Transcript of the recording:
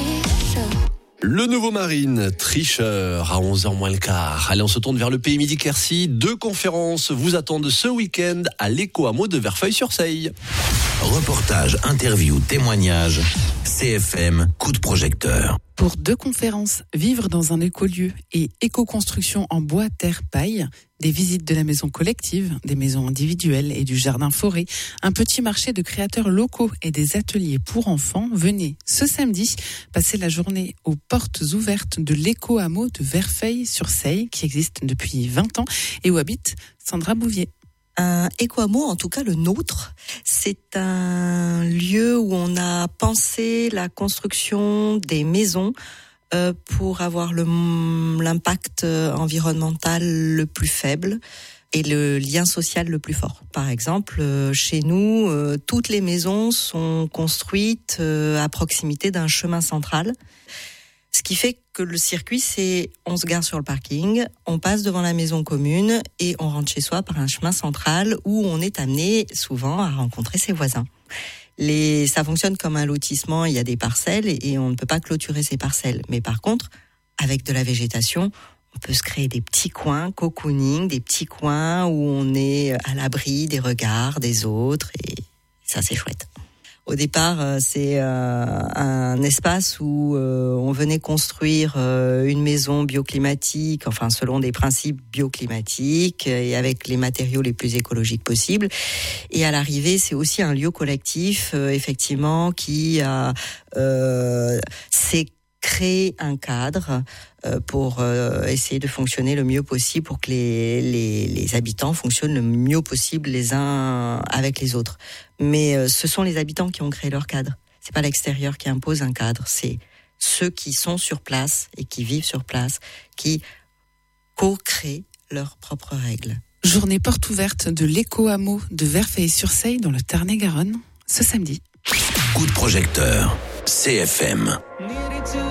Le nouveau Marine, tricheur, à 11h moins le quart. Allez, on se tourne vers le Pays Midi-Quercy. 2 conférences vous attendent ce week-end à l'Éco-Hameau de Verfeil-sur-Seille. Reportage, interview, témoignage. CFM, coup de projecteur. Pour 2 conférences, vivre dans un écolieu et éco-construction en bois, terre, paille, des visites de la maison collective, des maisons individuelles et du jardin forêt, un petit marché de créateurs locaux et des ateliers pour enfants. Venez ce samedi passer la journée aux portes ouvertes de l'éco-hameau de Verfeil-sur-Seille qui existe depuis 20 ans et où habite Sandra Bouvier. Un éco-hameau, en tout cas le nôtre, c'est un lieu où on a pensé la construction des maisons pour avoir l'impact environnemental le plus faible et le lien social le plus fort. Par exemple, chez nous, toutes les maisons sont construites à proximité d'un chemin central. Ce qui fait que le circuit, c'est on se gare sur le parking, on passe devant la maison commune et on rentre chez soi par un chemin central où on est amené souvent à rencontrer ses voisins. Ça fonctionne comme un lotissement, il y a des parcelles et on ne peut pas clôturer ces parcelles. Mais par contre, avec de la végétation, on peut se créer des petits coins, cocooning, des petits coins où on est à l'abri des regards des autres et ça, c'est chouette. Au départ, c'est un espace où on venait construire une maison bioclimatique, enfin selon des principes bioclimatiques et avec les matériaux les plus écologiques possibles. Et à l'arrivée, c'est aussi un lieu collectif, effectivement, qui s'est créé un cadre pour essayer de fonctionner le mieux possible, pour que les habitants fonctionnent le mieux possible les uns avec les autres. Mais ce sont les habitants qui ont créé leur cadre. C'est pas l'extérieur qui impose un cadre, c'est ceux qui sont sur place et qui vivent sur place qui co-créent leurs propres règles. Journée porte ouverte de l'éco-hameau de Verfeil-sur-Seille dans le Tarn-et-Garonne ce samedi. Coup de projecteur, CFM.